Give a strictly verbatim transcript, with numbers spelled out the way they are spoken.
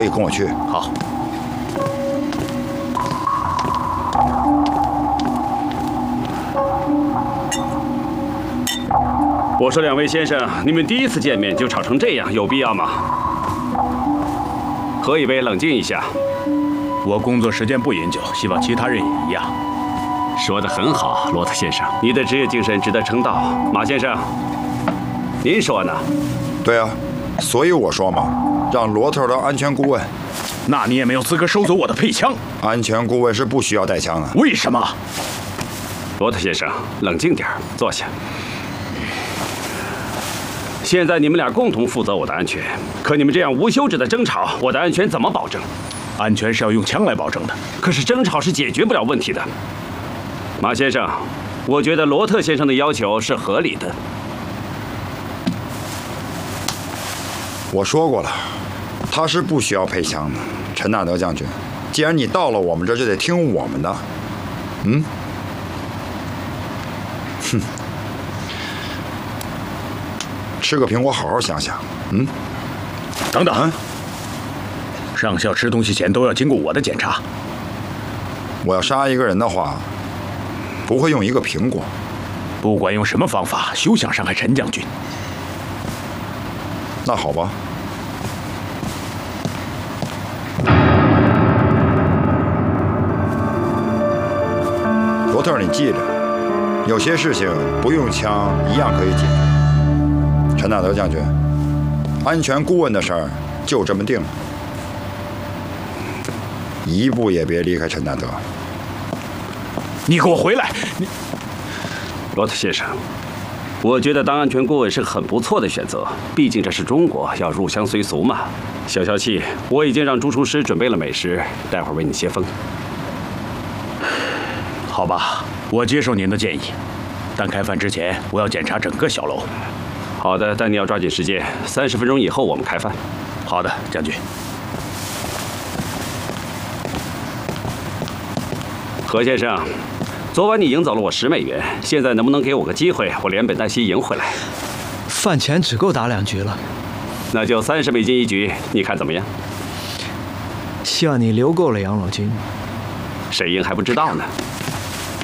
可以跟我去。 好。 我说两位先生，你们第一次见面就吵成这样，有必要吗？喝一杯，冷静一下。 我工作时间不饮酒，希望其他人也一样。 说得很好，罗特先生，你的职业精神值得称道。马先生，您说呢？ 对啊，所以我说嘛，让罗特当安全顾问。 那你也没有资格收走我的配枪。 安全顾问是不需要带枪的。 为什么？ 罗特先生，冷静点，坐下。现在你们俩共同负责我的安全，可你们这样无休止的争吵，我的安全怎么保证？ 安全是要用枪来保证的。 可是争吵是解决不了问题的。马先生，我觉得罗特先生的要求是合理的。 我说过了，他是不需要配枪的。陈纳德将军，既然你到了我们这儿，就得听我们的。嗯？哼。吃个苹果，好好想想。嗯， 等等，上校吃东西前都要经过我的检查。 我要杀一个人的话，不会用一个苹果。 不管用什么方法，休想伤害陈将军。 那好吧。罗特，你记着，有些事情不用枪一样可以解决。陈纳德将军，安全顾问的事儿就这么定了，一步也别离开陈纳德。 你给我回来！你， 罗特先生，我觉得当安全顾问是很不错的选择，毕竟这是中国，要入乡随俗嘛。消消气，我已经让朱厨师准备了美食，待会儿为你接风。 好吧，我接受您的建议，但开饭之前我要检查整个小楼。 好的，但你要抓紧时间，三十分钟以后我们开饭。 好的，将军。 何先生，昨晚你赢走了我十美元，现在能不能给我个机会，我连本带息赢回来？ 饭钱只够打两局了， 那就三十美金一局，你看怎么样？ 希望你留够了养老金。 谁赢还不知道呢。